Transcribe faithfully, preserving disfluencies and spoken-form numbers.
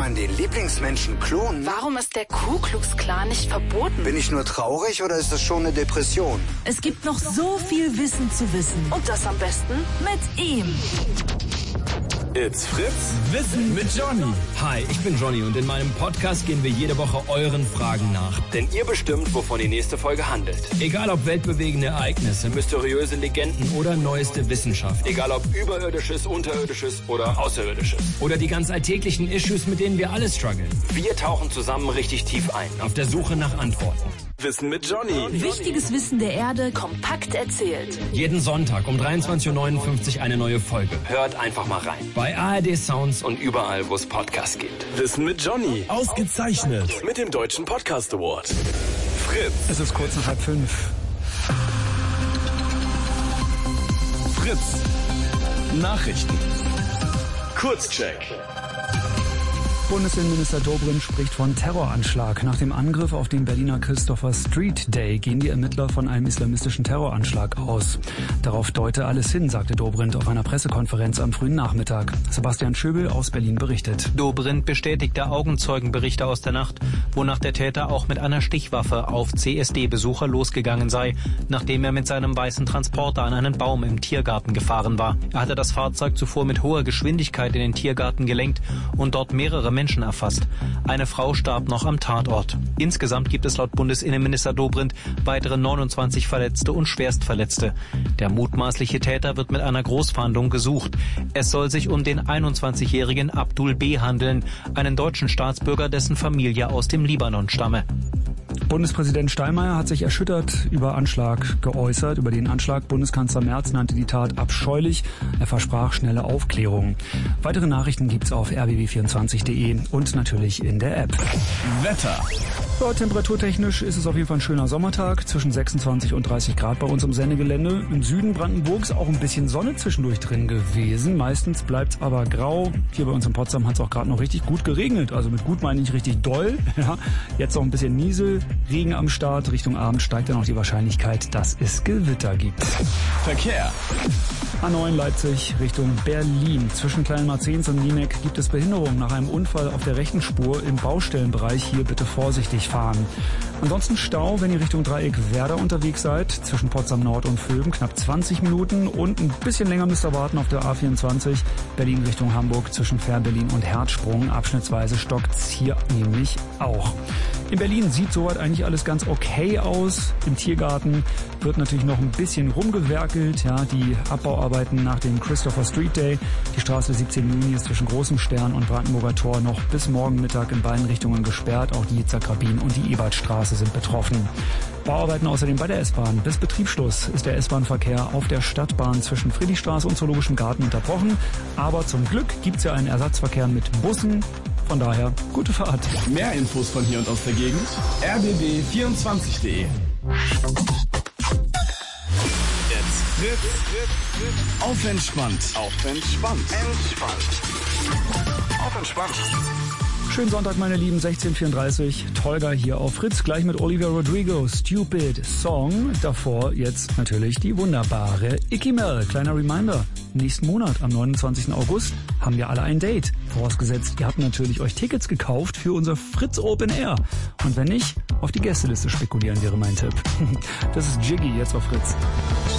man den Lieblingsmenschen klonen? Warum ist der Ku Klux Klan nicht verboten? Bin ich nur traurig oder ist das schon eine Depression? Es gibt noch so viel Wissen zu wissen. Und das am besten mit ihm. It's Fritz Wissen mit Johnny. Hi, ich bin Johnny und in meinem Podcast gehen wir jede Woche euren Fragen nach. Denn ihr bestimmt, wovon die nächste Folge handelt. Egal ob weltbewegende Ereignisse, mysteriöse Legenden oder neueste Wissenschaft. Egal ob überirdisches, unterirdisches oder außerirdisches. Oder die ganz alltäglichen Issues, mit denen wir alle strugglen. Wir tauchen zusammen richtig tief ein. Auf der Suche nach Antworten. Wissen mit Johnny. Wichtiges Wissen der Erde kompakt erzählt. Jeden Sonntag um dreiundzwanzig Uhr neunundfünfzig eine neue Folge. Hört einfach mal rein. Bei A R D Sounds und überall, wo es Podcasts gibt. Wissen mit Johnny. Ausgezeichnet mit dem Deutschen Podcast Award. Fritz. Es ist kurz nach halb fünf. Fritz. Nachrichten. Kurzcheck. Bundesinnenminister Dobrindt spricht von Terroranschlag. Nach dem Angriff auf den Berliner Christopher Street Day gehen die Ermittler von einem islamistischen Terroranschlag aus. Darauf deute alles hin, sagte Dobrindt auf einer Pressekonferenz am frühen Nachmittag. Sebastian Schöbel aus Berlin berichtet. Dobrindt bestätigte Augenzeugenberichte aus der Nacht, wonach der Täter auch mit einer Stichwaffe auf C S D-Besucher losgegangen sei, nachdem er mit seinem weißen Transporter an einen Baum im Tiergarten gefahren war. Er hatte das Fahrzeug zuvor mit hoher Geschwindigkeit in den Tiergarten gelenkt und dort mehrere Menschen erfasst. Eine Frau starb noch am Tatort. Insgesamt gibt es laut Bundesinnenminister Dobrindt weitere neunundzwanzig Verletzte und Schwerstverletzte. Der mutmaßliche Täter wird mit einer Großfahndung gesucht. Es soll sich um den einundzwanzigjährigen Abdul B. handeln, einen deutschen Staatsbürger, dessen Familie aus dem Libanon stamme. Bundespräsident Steinmeier hat sich erschüttert über Anschlag geäußert, über den Anschlag. Bundeskanzler Merz nannte die Tat abscheulich. Er versprach schnelle Aufklärung. Weitere Nachrichten gibt's auf r b b vierundzwanzig punkt d e und natürlich in der App. Wetter. Ja, temperaturtechnisch ist es auf jeden Fall ein schöner Sommertag, zwischen sechsundzwanzig und dreißig Grad bei uns im Sendegelände. Im Süden Brandenburgs auch ein bisschen Sonne zwischendurch drin gewesen. Meistens bleibt's aber grau. Hier bei uns in Potsdam hat es auch gerade noch richtig gut geregnet. Also mit gut meine ich richtig doll. Ja, jetzt noch ein bisschen Niesel, Regen am Start. Richtung Abend steigt dann auch die Wahrscheinlichkeit, dass es Gewitter gibt. Verkehr. A neun Leipzig Richtung Berlin. Zwischen Kleinmarzens und Niemek gibt es Behinderungen nach einem Unfall auf der rechten Spur im Baustellenbereich. Hier bitte vorsichtig fahren. Ansonsten Stau, wenn ihr Richtung Dreieck Werder unterwegs seid. Zwischen Potsdam Nord und Vöben knapp zwanzig Minuten. Und ein bisschen länger müsst ihr warten auf der A vierundzwanzig. Berlin Richtung Hamburg zwischen Fährberlin und Herzsprung. Abschnittsweise stockt's hier nämlich auch. In Berlin sieht soweit eigentlich alles ganz okay aus. Im Tiergarten wird natürlich noch ein bisschen rumgewerkelt. Ja, die Abbauarbeiten nach dem Christopher Street Day. Die Straße siebzehn Juni ist zwischen Großem Stern und Brandenburger Tor noch bis morgen Mittag in beiden Richtungen gesperrt. Auch die Zagrabin und die Ebertstraße sind betroffen. Bauarbeiten außerdem bei der S-Bahn. Bis Betriebsschluss ist der S-Bahn-Verkehr auf der Stadtbahn zwischen Friedrichstraße und Zoologischem Garten unterbrochen. Aber zum Glück gibt's ja einen Ersatzverkehr mit Bussen. Von daher, gute Fahrt. Mehr Infos von hier und aus der Gegend. r b b vierundzwanzig punkt d e. Jetzt Fritz. Auf entspannt. Auf entspannt. Entspannt. Auf entspannt. Schönen Sonntag, meine Lieben, sechzehn Uhr vierunddreißig. Tolga hier auf Fritz, gleich mit Olivia Rodrigo. Stupid Song. Davor jetzt natürlich die wunderbare Icky Mel. Kleiner Reminder. Nächsten Monat, am neunundzwanzigsten August, haben wir alle ein Date. Vorausgesetzt, ihr habt natürlich euch Tickets gekauft für unser Fritz Open Air. Und wenn nicht, auf die Gästeliste spekulieren wäre mein Tipp. Das ist Jiggy jetzt auf Fritz.